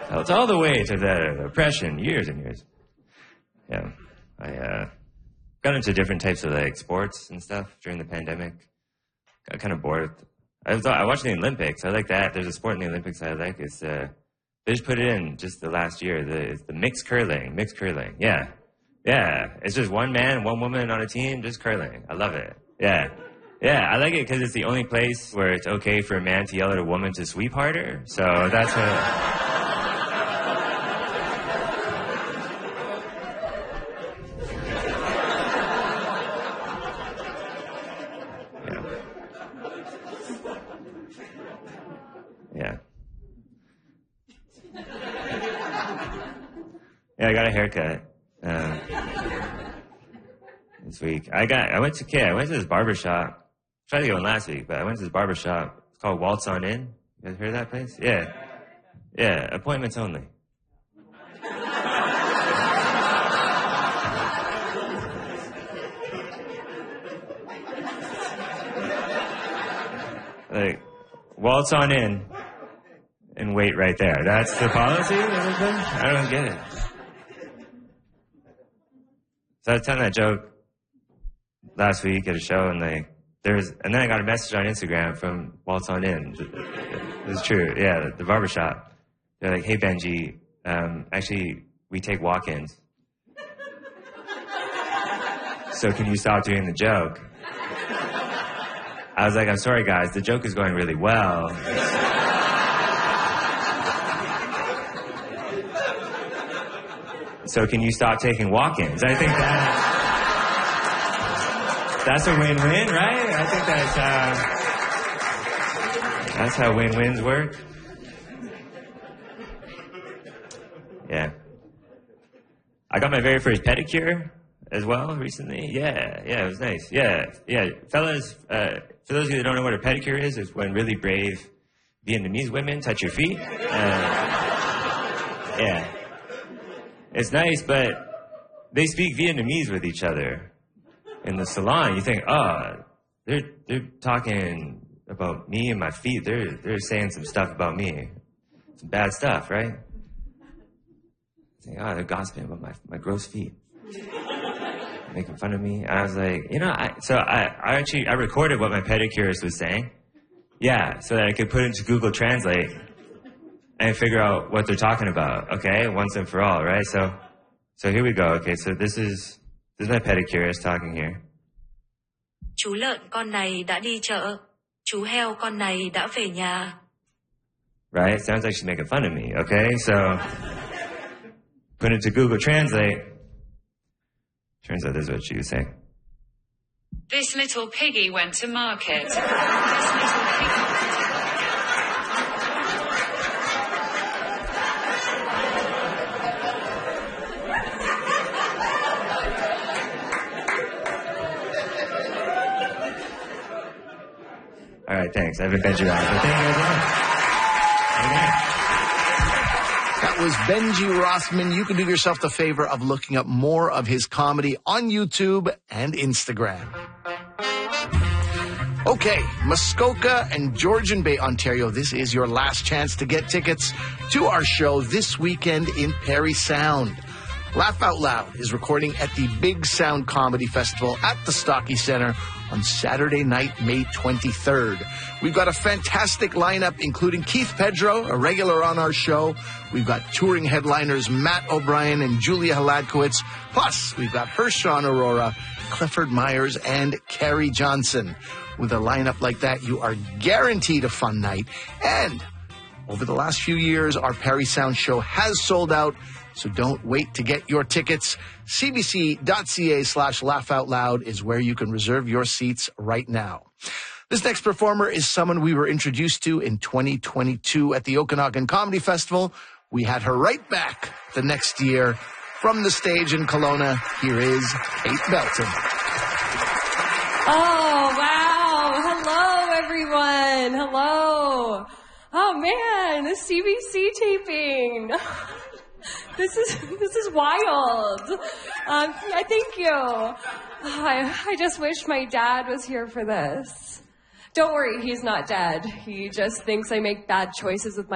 Felt all the weight of that oppression, years and years. Yeah, I got into different types of like sports and stuff during the pandemic. Got kind of bored. I watched the Olympics. I like that. There's a sport in the Olympics I like. It's they just put it in just the last year. It's the mixed curling. Yeah. It's just one man, one woman on a team, just curling. I love it. Yeah. I like it because it's the only place where it's okay for a man to yell at a woman to sweep harder. So that's what. Yeah, I got a haircut this week. I went to this barbershop. Tried to go in last week, but I went to this barbershop. It's called Waltz On In. You guys heard of that place? Yeah, appointments only. Like, waltz on in and wait right there. That's the policy? I don't get it. So I was telling that joke last week at a show, and and then I got a message on Instagram from Waltz On In. It's true, yeah, the barbershop. They're like, hey Benji, actually, we take walk-ins. So can you stop doing the joke? I was like, I'm sorry guys, the joke is going really well. So can you stop taking walk-ins? I think that's a win-win, right? I think that's how win-wins work. Yeah. I got my very first pedicure as well recently. Yeah, it was nice. Yeah. Fellas, for those of you that don't know what a pedicure is, it's when really brave Vietnamese women touch your feet. Yeah. It's nice, but they speak Vietnamese with each other in the salon. You think, they're talking about me and my feet. They're saying some stuff about me. Some bad stuff, right? You think, they're gossiping about my gross feet. Making fun of me. I was like, I recorded what my pedicurist was saying. Yeah, so that I could put it into Google Translate and figure out what they're talking about, okay? Once and for all, right? So here we go. Okay, so this is my pedicurist talking here. Chú lợn con này đã đi chợ. Chú heo con này đã về nhà. Right? Sounds like she's making fun of me, okay? So put it to Google Translate. Turns out this is what she was saying. This little piggy went to market. All right, thanks. I haven't Benji Rossman. Thank you guys. That was Benji Rossman. You can do yourself the favor of looking up more of his comedy on YouTube and Instagram. Okay, Muskoka and Georgian Bay, Ontario, this is your last chance to get tickets to our show this weekend in Parry Sound. Laugh Out Loud is recording at the Big Sound Comedy Festival at the Stocky Centre on Saturday night, May 23rd. We've got a fantastic lineup, including Keith Pedro, a regular on our show. We've got touring headliners Matt O'Brien and Julia Hladkowicz. Plus, we've got Hershon Aurora, Clifford Myers, and Carrie Johnson. With a lineup like that, you are guaranteed a fun night. And over the last few years, our Parry Sound show has sold out. So don't wait to get your tickets. cbc.ca/laughoutloud is where you can reserve your seats right now. This next performer is someone we were introduced to in 2022 at the Okanagan Comedy Festival. We had her right back the next year from the stage in Kelowna. Here is Kate Belton. Oh, wow. Hello, everyone. Hello. Oh, man, the CBC taping. This is wild. Yeah, thank you. I just wish my dad was here for this. Don't worry, he's not dead. He just thinks I make bad choices with my